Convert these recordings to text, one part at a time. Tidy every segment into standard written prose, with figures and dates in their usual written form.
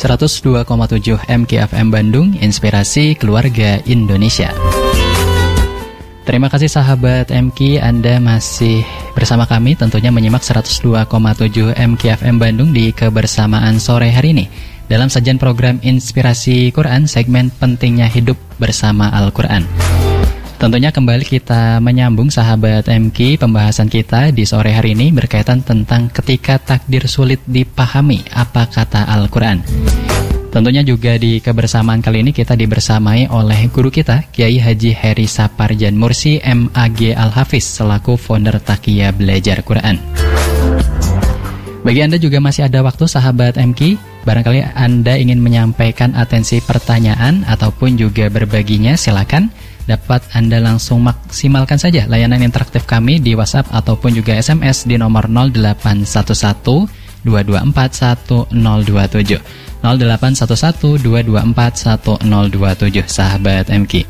102,7 MKFM Bandung, Inspirasi Keluarga Indonesia. Terima kasih sahabat MK, Anda masih bersama kami tentunya menyimak 102,7 MKFM Bandung di kebersamaan sore hari ini dalam sajian program Inspirasi Quran, segmen pentingnya hidup bersama Al-Quran. Tentunya kembali kita menyambung sahabat MK, pembahasan kita di sore hari ini berkaitan tentang ketika takdir sulit dipahami, apa kata Al-Quran. Tentunya juga di kebersamaan kali ini kita dibersamai oleh guru kita, Kiai Haji Heri Saparjan Mursi MAG Al-Hafiz selaku founder Taqiyya Belajar Quran. Bagi Anda juga masih ada waktu sahabat MK, barangkali Anda ingin menyampaikan atensi pertanyaan ataupun juga berbaginya, silakan. Dapat Anda langsung maksimalkan saja layanan interaktif kami di WhatsApp ataupun juga SMS di nomor 0811 224 1027 0811 224 1027 sahabat MK.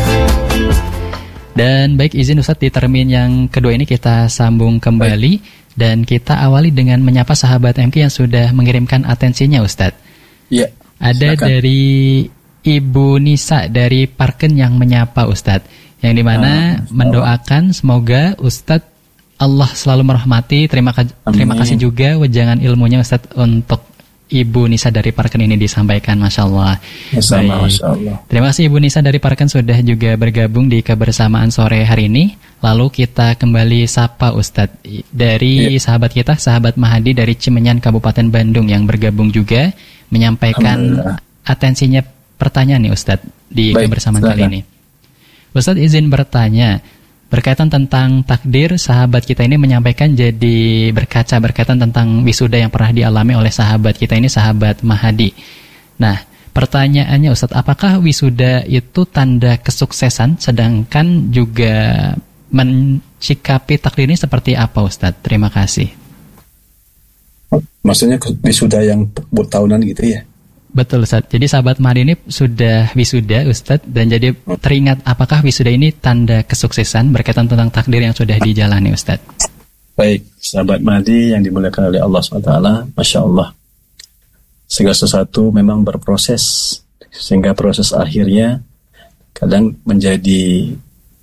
Dan baik, izin Ustadz, di termin yang kedua ini kita sambung kembali dan kita awali dengan menyapa sahabat MK yang sudah mengirimkan atensinya Ustadz. Iya. Ada silakan. Dari Ibu Nisa dari Parken yang menyapa Ustadz, yang dimana mendoakan semoga Ustadz Allah selalu merahmati. Terima kasih juga wejangan ilmunya Ustadz untuk Ibu Nisa dari Parken ini disampaikan. Masya Allah. Masya Allah. Terima kasih Ibu Nisa dari Parken sudah juga bergabung di kebersamaan sore hari ini. Lalu kita kembali sapa Ustadz dari sahabat kita, sahabat Mahadi dari Cimenyan Kabupaten Bandung yang bergabung juga menyampaikan atensinya. Pertanyaan nih Ustadz di kebersamaan kali ini. Ustadz izin bertanya berkaitan tentang takdir. Sahabat kita ini menyampaikan jadi berkaca berkaitan tentang wisuda yang pernah dialami oleh sahabat kita ini, sahabat Mahadi. Nah, pertanyaannya Ustadz, apakah wisuda itu tanda kesuksesan, sedangkan juga mencikapi takdir ini seperti apa Ustadz? Terima kasih. Maksudnya wisuda yang tahunan gitu ya? Betul Ustadz, jadi sahabat Mahdi ini sudah wisuda Ustadz, dan jadi teringat apakah wisuda ini tanda kesuksesan berkaitan tentang takdir yang sudah dijalani Ustadz. Baik, sahabat Mahdi yang dimuliakan oleh Allah SWT, Masya Allah, segala sesuatu memang berproses, sehingga proses akhirnya kadang menjadi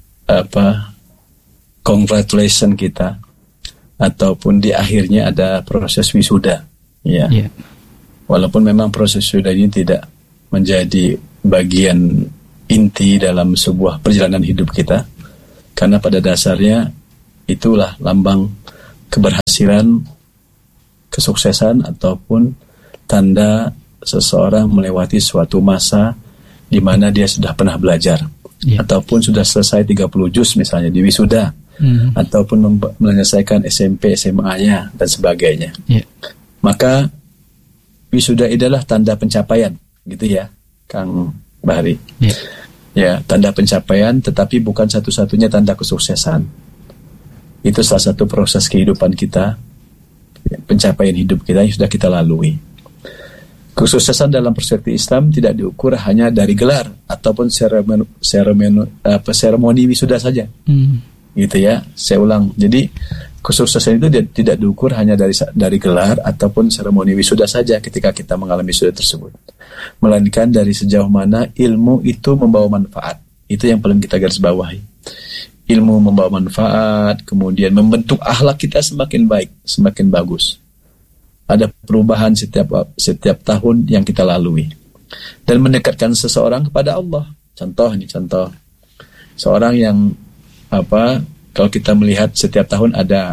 congratulation kita, ataupun di akhirnya ada proses wisuda ya. Yeah. Walaupun memang proses wisuda ini tidak menjadi bagian inti dalam sebuah perjalanan hidup kita, karena pada dasarnya itulah lambang keberhasilan, kesuksesan, ataupun tanda seseorang melewati suatu masa di mana dia sudah pernah belajar, ataupun sudah selesai 30 juz misalnya di wisuda, ataupun menyelesaikan SMP, SMA-nya, dan sebagainya. Maka wisuda adalah tanda pencapaian, gitu ya, Kang Bahri. Ya, tanda pencapaian, tetapi bukan satu-satunya tanda kesuksesan. Itu salah satu proses kehidupan kita, pencapaian hidup kita yang sudah kita lalui. Kesuksesan dalam perspektif Islam tidak diukur hanya dari gelar ataupun seremoni wisuda saja. Gitu ya, saya ulang. Jadi kesuksesan itu tidak diukur hanya dari gelar ataupun seremoni wisuda saja ketika kita mengalami wisuda tersebut, melainkan dari sejauh mana ilmu itu membawa manfaat. Itu yang paling kita garis bawahi. Ilmu membawa manfaat, kemudian membentuk akhlak kita semakin baik, semakin bagus. Ada perubahan setiap tahun yang kita lalui, dan mendekatkan seseorang kepada Allah. Contoh seorang yang kalau kita melihat setiap tahun ada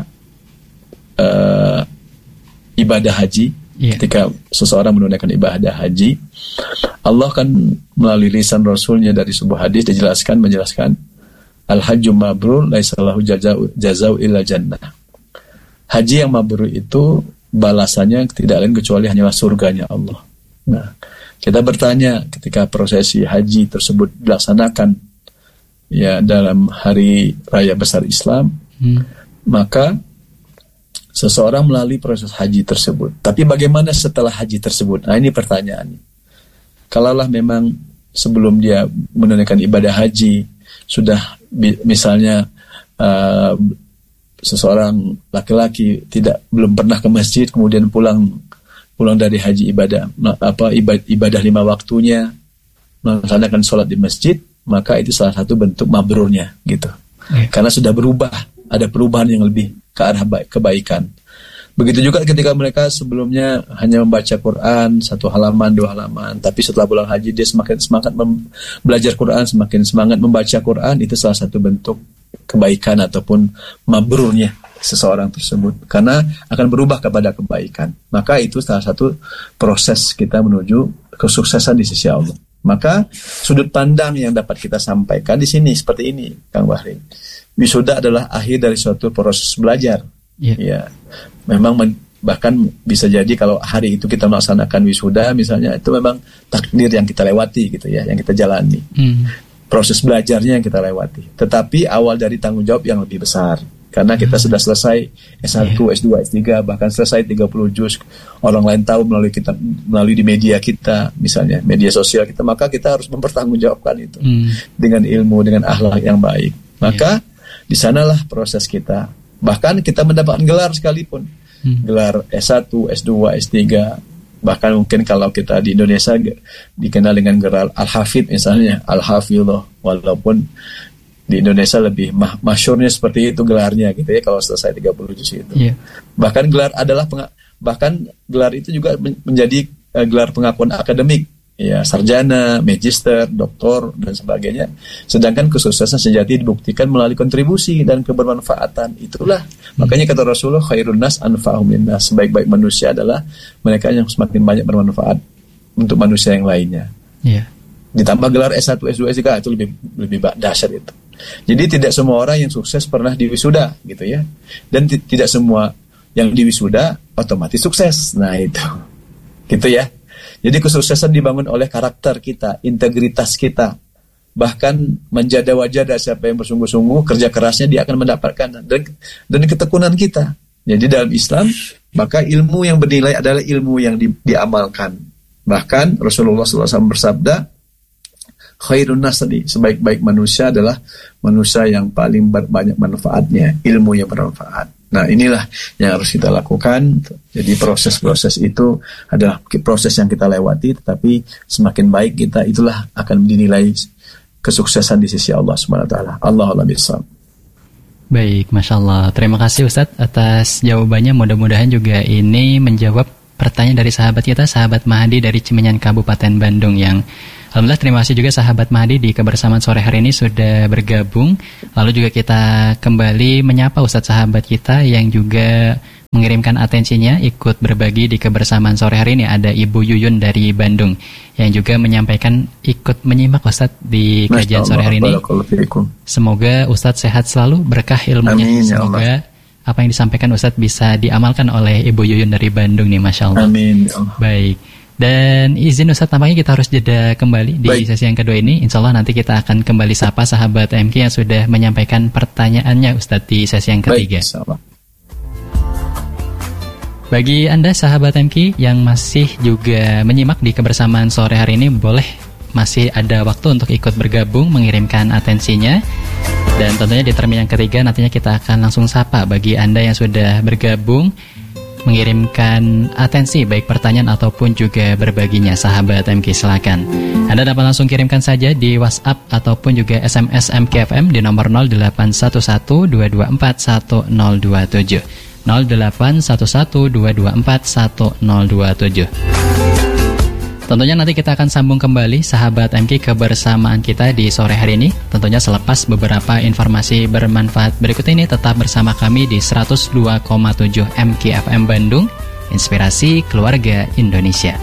ibadah haji, ketika seseorang menunaikan ibadah haji, Allah kan melalui lisan Rasulnya dari sebuah hadis menjelaskan al-hajju mabrur laisa lahu jazau illa jannah. Haji yang mabrur itu balasannya tidak lain kecuali hanyalah surganya Allah. Nah, kita bertanya ketika prosesi haji tersebut dilaksanakan ya dalam hari raya besar Islam, maka seseorang melalui proses haji tersebut. Tapi bagaimana setelah haji tersebut? Nah, ini pertanyaannya. Kalaulah memang sebelum dia menunaikan ibadah haji sudah misalnya seseorang laki-laki belum pernah ke masjid, kemudian pulang pulang dari haji ibadah 5 waktunya, melaksanakan sholat di masjid, maka itu salah satu bentuk mabrurnya gitu. Karena sudah berubah, ada perubahan yang lebih ke arah kebaikan. Begitu juga ketika mereka sebelumnya hanya membaca Quran 1 halaman, 2 halaman, tapi setelah pulang haji dia semakin semangat belajar Quran, semakin semangat membaca Quran, itu salah satu bentuk kebaikan ataupun mabrurnya seseorang tersebut, karena akan berubah kepada kebaikan. Maka itu salah satu proses kita menuju kesuksesan di sisi Allah. Maka sudut pandang yang dapat kita sampaikan di sini seperti ini, Kang Bahri. Wisuda adalah akhir dari suatu proses belajar. Ya, memang bahkan bisa jadi kalau hari itu kita melaksanakan wisuda misalnya, itu memang takdir yang kita lewati gitu ya, yang kita jalani. Proses belajarnya yang kita lewati. Tetapi awal dari tanggung jawab yang lebih besar. Karena kita sudah selesai S1, S2, S3, bahkan selesai 30 juz. Orang lain tahu melalui di media kita, misalnya media sosial kita, maka kita harus mempertanggungjawabkan itu dengan ilmu, dengan akhlak yang baik. Maka di sanalah proses kita. Bahkan kita mendapatkan gelar sekalipun, gelar S1, S2, S3, bahkan mungkin kalau kita di Indonesia dikenal dengan gelar Al-Hafidh misalnya, Al-Hafidh, walaupun di Indonesia lebih masyhurnya seperti itu gelarnya gitu ya, kalau selesai 30 juz itu. Bahkan gelar itu juga menjadi gelar pengakuan akademik. Ya, sarjana, magister, doktor, dan sebagainya. Sedangkan kesuksesan sejati dibuktikan melalui kontribusi dan kebermanfaatan. Itulah, makanya kata Rasulullah, khairun nas anfa'uhum linnas. Sebaik-baik manusia adalah mereka yang semakin banyak bermanfaat untuk manusia yang lainnya. Ditambah gelar S1, S2, S3, itu lebih dahsyat itu. Jadi tidak semua orang yang sukses pernah diwisuda gitu ya. Dan tidak semua yang diwisuda otomatis sukses. Nah itu. Gitu ya. Jadi kesuksesan dibangun oleh karakter kita, integritas kita. Bahkan menjada-wajada siapa yang bersungguh-sungguh, kerja kerasnya dia akan mendapatkan. Dan ketekunan kita. Jadi dalam Islam, maka ilmu yang bernilai adalah ilmu yang diamalkan. Bahkan Rasulullah SAW bersabda, khairun nas, sebaik-baik manusia adalah manusia yang paling banyak manfaatnya, ilmu yang bermanfaat. Nah inilah yang harus kita lakukan. Jadi proses-proses itu adalah proses yang kita lewati, tetapi semakin baik kita, itulah akan dinilai kesuksesan di sisi Allah SWT. Allahu a'lam. Baik, Masya Allah. Terima kasih Ustadz atas jawabannya. Mudah-mudahan juga ini menjawab pertanyaan dari sahabat kita, sahabat Mahdi dari Cimenyan, Kabupaten Bandung, yang alhamdulillah terima kasih juga sahabat Mahdi di kebersamaan sore hari ini sudah bergabung. Lalu juga kita kembali menyapa Ustadz sahabat kita yang juga mengirimkan atensinya ikut berbagi di kebersamaan sore hari ini. Ada Ibu Yuyun dari Bandung yang juga menyampaikan ikut menyimak Ustadz di kajian sore hari ini. Semoga Ustadz sehat selalu, berkah ilmunya. Amin, ya Allah. Semoga apa yang disampaikan Ustadz bisa diamalkan oleh Ibu Yuyun dari Bandung nih, Masya Allah. Amin, ya Allah. Baik. Dan izin Ustadz, tampaknya kita harus jeda kembali di sesi yang kedua ini. Insya Allah nanti kita akan kembali sapa sahabat MK yang sudah menyampaikan pertanyaannya Ustadz di sesi yang ketiga. Bagi Anda sahabat MK yang masih juga menyimak di kebersamaan sore hari ini, boleh masih ada waktu untuk ikut bergabung, mengirimkan atensinya. Dan tentunya di termin yang ketiga nantinya kita akan langsung sapa bagi Anda yang sudah bergabung, mengirimkan atensi baik pertanyaan ataupun juga berbaginya. Sahabat MK silakan. Anda dapat langsung kirimkan saja di WhatsApp ataupun juga SMS MKFM di nomor 0811-224-1027 0811-224-1027. Tentunya nanti kita akan sambung kembali sahabat MK kebersamaan kita di sore hari ini. Tentunya selepas beberapa informasi bermanfaat berikut ini, tetap bersama kami di 102,7 MK FM Bandung, Inspirasi Keluarga Indonesia.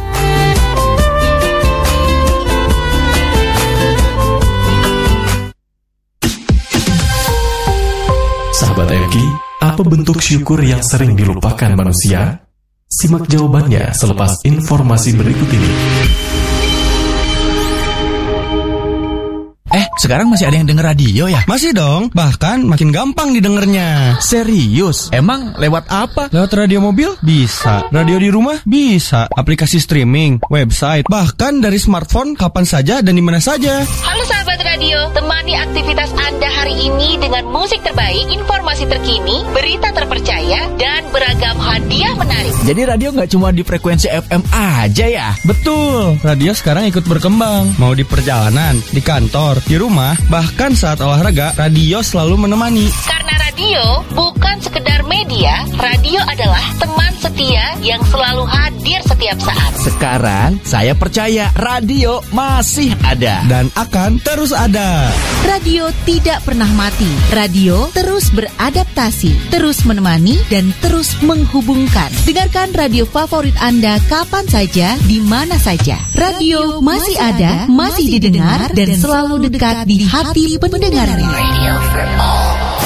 Sahabat MK, apa bentuk syukur yang sering dilupakan manusia? Simak jawabannya selepas informasi berikut ini. sekarang masih ada yang denger radio ya? Masih dong, bahkan makin gampang didengarnya. Serius? Emang lewat apa? Lewat radio mobil? Bisa. Radio di rumah? Bisa. Aplikasi streaming, website, bahkan dari smartphone kapan saja dan di mana saja. Halo sahabat radio, temani aktivitas Anda hari ini dengan musik terbaik, informasi terkini, berita terpercaya, dan beragam hadiah menarik. Jadi radio nggak cuma di frekuensi FM aja ya? Betul, radio sekarang ikut berkembang. Mau di perjalanan, di kantor, di rumah, bahkan saat olahraga, radio selalu menemani. Karena radio bukan sekedar media, radio adalah teman setia yang selalu hadir setiap saat. Sekarang saya percaya radio masih ada dan akan terus ada. Radio tidak pernah mati. Radio terus beradaptasi, terus menemani, dan terus menghubungkan. Dengarkan radio favorit Anda kapan saja, di mana saja. Radio masih ada, masih didengar, dan selalu dekat di hati pendengarnya. Radio for all.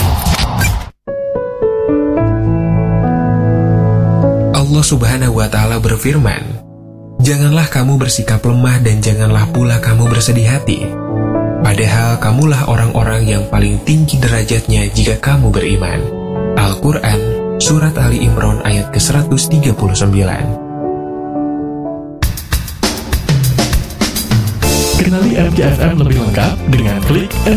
Allah Subhanahu wa Ta'ala berfirman, "Janganlah kamu bersikap lemah dan janganlah pula kamu bersedih hati. Padahal kamulah orang-orang yang paling tinggi derajatnya jika kamu beriman." Al-Quran, Surat Ali Imran ayat ke-139. Kenali MKFM lebih lengkap dengan klik